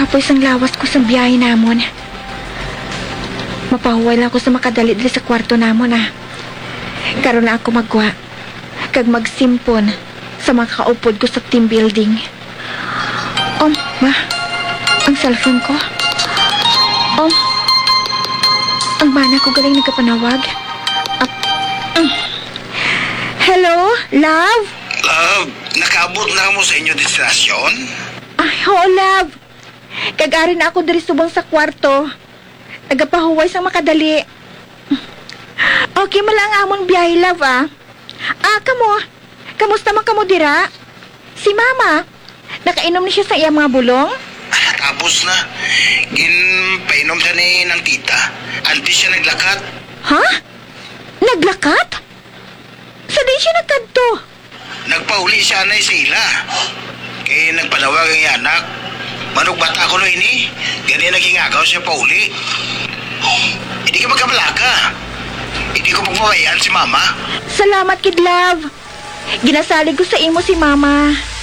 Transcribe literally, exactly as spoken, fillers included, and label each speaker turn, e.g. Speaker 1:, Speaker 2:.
Speaker 1: Kapoy sang lawas ko sa biyahe namon. Mapahuway lang ko sa makadali dili sa kwarto namon ah. Karon na ako magwa. Kag magsimpon sa mga kaupod ko sa team building. Om, ma, ang cellphone ko. Om, ang mana ko galing nagkapanawag. Ah, mm. Hello, love?
Speaker 2: Love, nakaabot na mo sa inyo destinasyon?
Speaker 1: Ay, oo, love. Kag-ari na ako diri subong sa kwarto. Nagapahuway sang makadali. Okay man lang amon biyahe, love, ah. Ah, kamo. Kamusta man kamo dira? Si mama, nakainom ni siya sa iyang mga bulong?
Speaker 2: Ah, tapos na. Ginpainom siya ni ng tita. Antes siya naglakat.
Speaker 1: Ha? Naglakat? Sa di siya nagkadto?
Speaker 2: Nagpauli siya na sa ila. Kaya nagpanawag ang anak. Manong bata ko no ini. Ganyan naging agaw siya pauli. Hindi ka magkamalaka. Hindi ko pagmawayan si mama.
Speaker 1: Salamat, kid love. Ginasalig ko sa imo si mama.